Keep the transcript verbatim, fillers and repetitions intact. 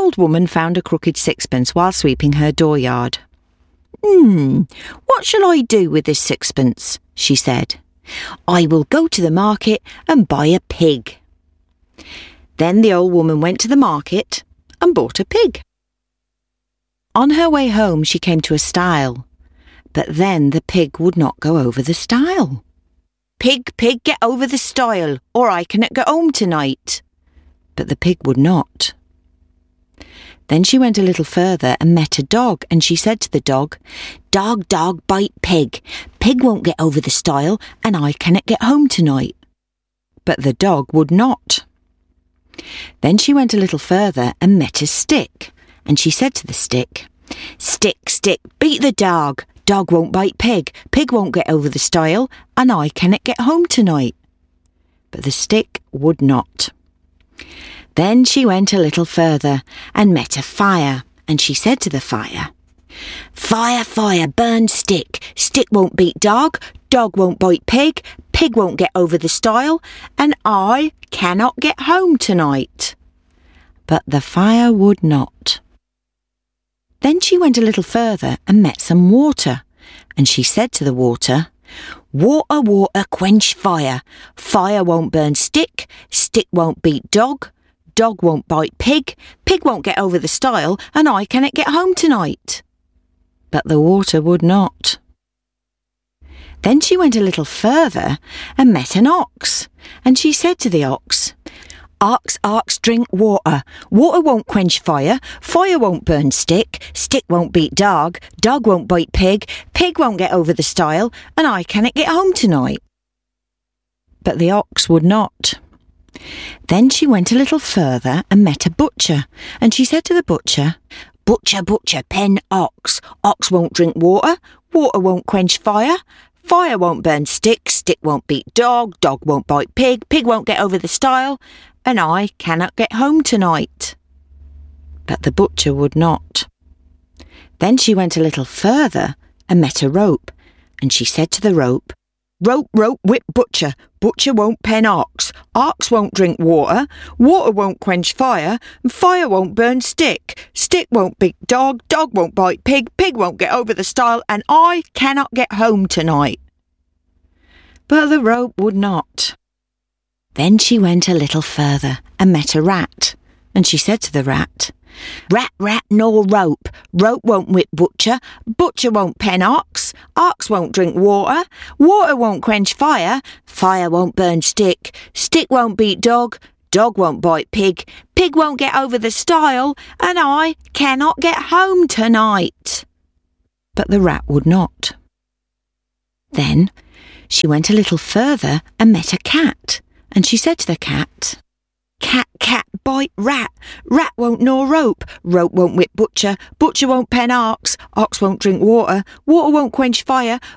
old woman found a crooked sixpence while sweeping her dooryard. Hmm, what shall I do with this sixpence? She said. I will go to the market and buy a pig. Then the old woman went to the market and bought a pig. On her way home she came to a stile, but then the pig would not go over the stile. Pig, pig, get over the stile, or I cannot go home tonight. But the pig would not. Then she went a little further and met a dog, and she said to the dog, Dog, dog, bite pig. Pig won't get over the stile, and I cannot get home tonight. But the dog would not. Then she went a little further and met a stick, and she said to the stick, Stick, stick, beat the dog. Dog won't bite pig. Pig won't get over the stile, and I cannot get home tonight. But the stick would not. Then she went a little further and met a fire, and she said to the fire, Fire, fire, burn stick. Stick won't beat dog. Dog won't bite pig. Pig won't get over the stile, and I cannot get home tonight. But the fire would not. Then she went a little further and met some water, and she said to the water, Water, water, quench fire. Fire won't burn stick. Stick won't beat dog. Dog won't bite pig. Pig won't get over the stile, and I cannot get home tonight. But the water would not. Then she went a little further and met an ox, and she said to the ox, Ox, ox, drink water. Water won't quench fire. Fire won't burn stick. Stick won't beat dog. Dog won't bite pig. Pig won't get over the stile, and I cannot get home tonight. But the ox would not. Then she went a little further and met a butcher, and she said to the butcher, Butcher, butcher, pen ox. Ox won't drink water. Water won't quench fire. Fire won't burn stick. Stick won't beat dog. Dog won't bite pig. Pig won't get over the stile, and I cannot get home tonight. But the butcher would not. Then she went a little further and met a rope, and she said to the rope, Rope, rope, whip butcher. Butcher won't pen ox. Ox won't drink water. Water won't quench fire. And fire won't burn stick. Stick won't beat dog. Dog won't bite pig. Pig won't get over the stile, and I cannot get home tonight. But the rope would not. Then she went a little further and met a rat, and she said to the rat, Rat, rat, nor rope. Rope won't whip butcher. Butcher won't pen ox. Ox won't drink water. Water won't quench fire. Fire won't burn stick. Stick won't beat dog. Dog won't bite pig. Pig won't get over the stile, and I cannot get home tonight. But the rat would not. Then she went a little further and met a cat, and she said to the cat, Cat, cat, bite rat. Rat won't gnaw rope. Rope won't whip butcher. Butcher won't pen ox. Ox won't drink water. Water won't quench fire.